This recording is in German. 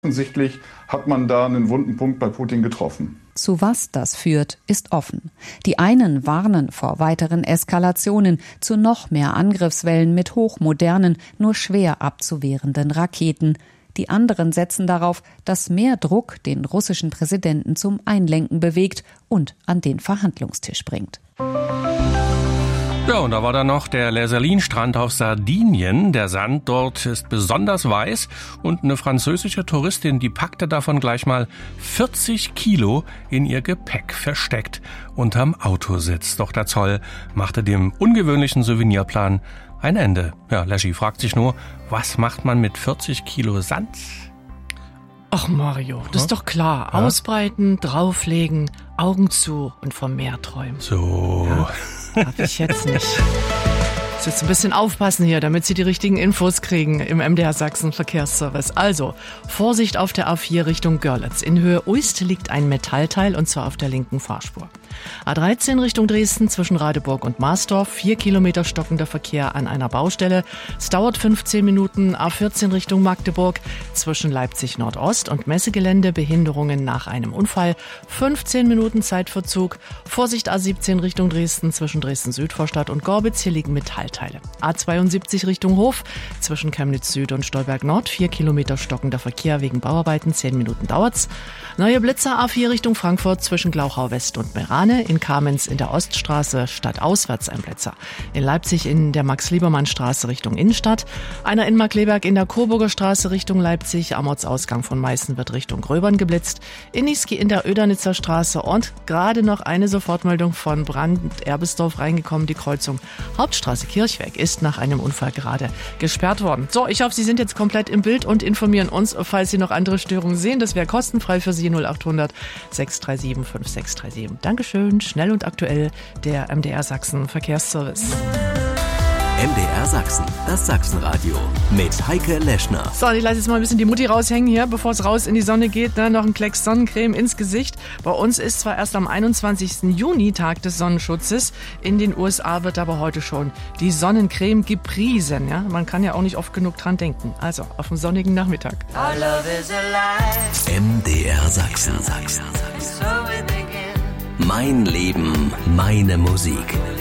Offensichtlich hat man da einen wunden Punkt bei Putin getroffen. Zu was das führt, ist offen. Die einen warnen vor weiteren Eskalationen, zu noch mehr Angriffswellen mit hochmodernen, nur schwer abzuwehrenden Raketen. Die anderen setzen darauf, dass mehr Druck den russischen Präsidenten zum Einlenken bewegt und an den Verhandlungstisch bringt. Ja, und da war dann noch der Lerselin-Strand auf Sardinien. Der Sand dort ist besonders weiß und eine französische Touristin, die packte davon gleich mal 40 Kilo in ihr Gepäck versteckt unterm Autositz. Doch der Zoll machte dem ungewöhnlichen Souvenirplan ein Ende. Ja, Leschi fragt sich nur, was macht man mit 40 Kilo Sand? Ach Mario, das ist doch klar. Ja? Ausbreiten, drauflegen, Augen zu und vom Meer träumen. So. Ja, darf ich jetzt nicht. Jetzt ein bisschen aufpassen hier, damit Sie die richtigen Infos kriegen im MDR Sachsen Verkehrsservice. Also, Vorsicht auf der A4 Richtung Görlitz. In Höhe Uist liegt ein Metallteil und zwar auf der linken Fahrspur. A13 Richtung Dresden zwischen Radeburg und Marsdorf. 4 Kilometer stockender Verkehr an einer Baustelle. Es dauert 15 Minuten. A14 Richtung Magdeburg zwischen Leipzig Nordost und Messegelände. Behinderungen nach einem Unfall. 15 Minuten Zeitverzug. Vorsicht A17 Richtung Dresden zwischen Dresden-Südvorstadt und Gorbitz. Hier liegen Metallteile. A72 Richtung Hof zwischen Chemnitz Süd und Stolberg Nord. 4 Kilometer stockender Verkehr wegen Bauarbeiten. 10 Minuten dauert's. Neue Blitzer A4 Richtung Frankfurt zwischen Glauchau West und Merane. In Kamenz in der Oststraße stadtauswärts ein Blitzer. In Leipzig in der Max-Liebermann-Straße Richtung Innenstadt. Einer in Markleberg in der Coburger Straße Richtung Leipzig. Am Ortsausgang von Meißen wird Richtung Gröbern geblitzt. In Niesky in der Ödernitzer Straße und gerade noch eine Sofortmeldung von Brand-Erbesdorf reingekommen. Die Kreuzung Hauptstraße Kirchweg ist nach einem Unfall gerade gesperrt worden. So, ich hoffe, Sie sind jetzt komplett im Bild und informieren uns, falls Sie noch andere Störungen sehen. Das wäre kostenfrei für Sie 0800 637 5637. Dankeschön, schnell und aktuell, der MDR Sachsen Verkehrsservice. MDR Sachsen, das Sachsenradio mit Heike Leschner. So, ich lasse jetzt mal ein bisschen die Mutti raushängen hier, bevor es raus in die Sonne geht. Ne? Noch ein Klecks Sonnencreme ins Gesicht. Bei uns ist zwar erst am 21. Juni Tag des Sonnenschutzes. In den USA wird aber heute schon die Sonnencreme gepriesen. Ja? Man kann ja auch nicht oft genug dran denken. Also, auf einen sonnigen Nachmittag. MDR Sachsen. Mein Leben, meine Musik.